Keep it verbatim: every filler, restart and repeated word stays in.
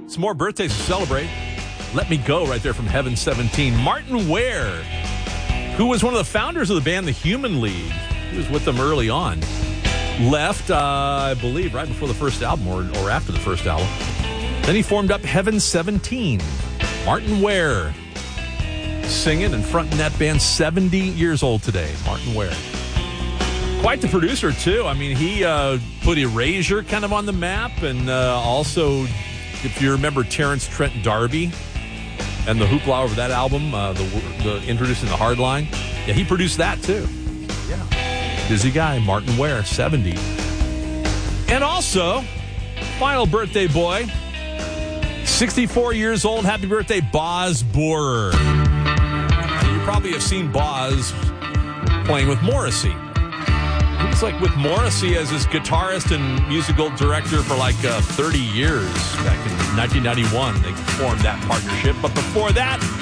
Some more birthdays to celebrate. Let Me Go right there from Heaven seventeen. Martin Ware, who was one of the founders of the band The Human League. He was with them early on. Left, uh, I believe, right before the first album or, or after the first album. Then he formed up Heaven seventeen. Martin Ware singing and fronting that band, seventy years old today. Martin Ware. Quite the producer, too. I mean, he uh, put Erasure kind of on the map, and uh, also, if you remember Terrence Trent D'Arby and the hoopla over that album, uh, the, the Introducing the Hardline, yeah, he produced that, too. Yeah. Busy guy, Martin Ware, seventy. And also, final birthday boy, sixty-four years old. Happy birthday, Boz Boorer. You probably have seen Boz playing with Morrissey. He was like with Morrissey as his guitarist and musical director for like uh, thirty years. Back in nineteen ninety-one, they formed that partnership. But before that,